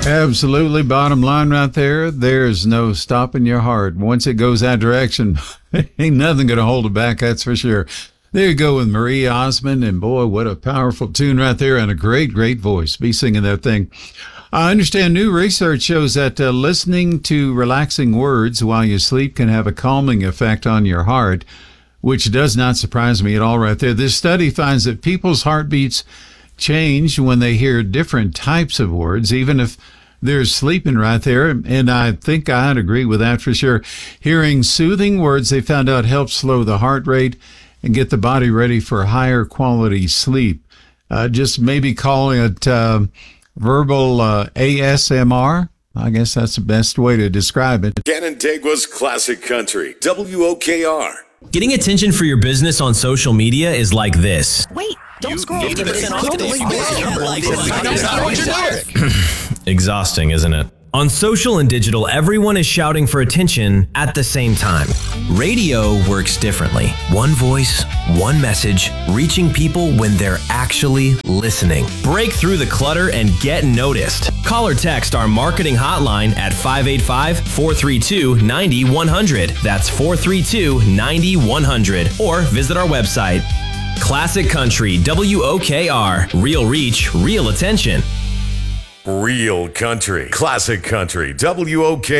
Absolutely. Bottom line right there, there's no stopping your heart. Once it goes that direction, ain't nothing going to hold it back, that's for sure. There you go with Marie Osmond, and boy, what a powerful tune right there, and a great, great voice. Be singing that thing. I understand new research shows that listening to relaxing words while you sleep can have a calming effect on your heart, which does not surprise me at all right there. This study finds that people's heartbeats change when they hear different types of words, even if they're sleeping right there. And I think I'd agree with that for sure. Hearing soothing words, they found out, helps slow the heart rate and get the body ready for higher quality sleep. Just maybe calling it verbal ASMR. I guess that's the best way to describe it. Canandaigua's Classic Country, WOKR. Getting attention for your business on social media is like this. Wait, don't scroll. Exhausting, isn't it? On social and digital, everyone is shouting for attention at the same time. Radio works differently. One voice, one message, reaching people when they're actually listening. Break through the clutter and get noticed. Call or text our marketing hotline at 585-432-9100. That's 432-9100. Or visit our website. Classic Country, WOKR. Real reach, real attention. Real country, classic country, WOKR.